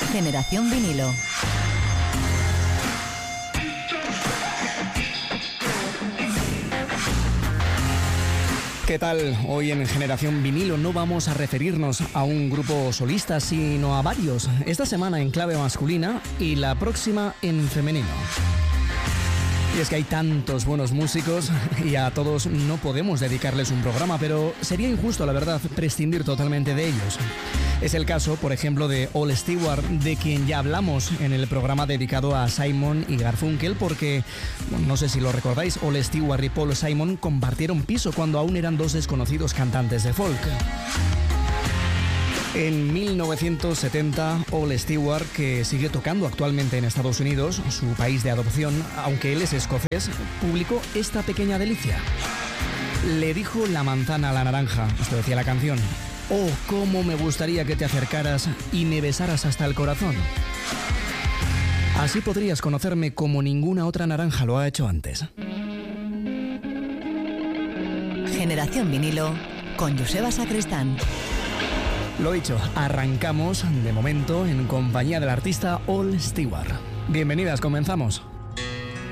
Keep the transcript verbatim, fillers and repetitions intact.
Generación Vinilo. ¿Qué tal? Hoy en Generación Vinilo no vamos a referirnos a un grupo solista, sino a varios. Esta semana en clave masculina y la próxima en femenino. Y es que hay tantos buenos músicos y a todos no podemos dedicarles un programa, pero sería injusto, la verdad, prescindir totalmente de ellos. Es el caso, por ejemplo, de Ole Stewart, de quien ya hablamos en el programa dedicado a Simon y Garfunkel, porque, bueno, no sé si lo recordáis, Ole Stewart y Paul Simon compartieron piso cuando aún eran dos desconocidos cantantes de folk. En mil novecientos setenta, Ole Stewart, que sigue tocando actualmente en Estados Unidos, su país de adopción, aunque él es escocés, publicó esta pequeña delicia. Le dijo la manzana a la naranja, esto decía la canción. Oh, cómo me gustaría que te acercaras y me besaras hasta el corazón. Así podrías conocerme como ninguna otra naranja lo ha hecho antes. Generación Vinilo con Joseba Sacristán. Lo dicho, arrancamos de momento en compañía del artista Ole Stewart. Bienvenidas, comenzamos.